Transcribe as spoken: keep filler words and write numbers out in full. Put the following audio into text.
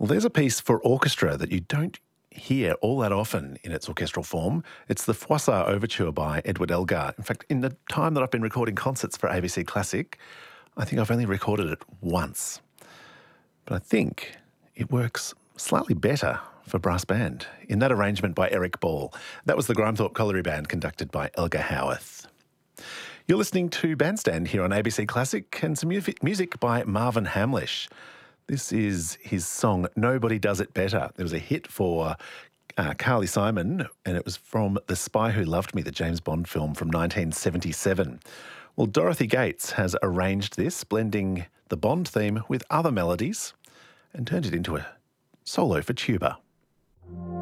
Well, there's a piece for orchestra that you don't hear all that often in its orchestral form. It's the Froissart Overture by Edward Elgar. In fact, in the time that I've been recording concerts for A B C Classic, I think I've only recorded it once. But I think it works slightly better for brass band in that arrangement by Eric Ball. That was the Grimethorpe Colliery Band conducted by Elgar Howarth. You're listening to Bandstand here on A B C Classic and some mu- music by Marvin Hamlish. This is his song Nobody Does It Better. It was a hit for uh, Carly Simon, and it was from The Spy Who Loved Me, the James Bond film from nineteen seventy-seven. Well, Dorothy Gates has arranged this, blending the Bond theme with other melodies and turned it into a solo for tuba.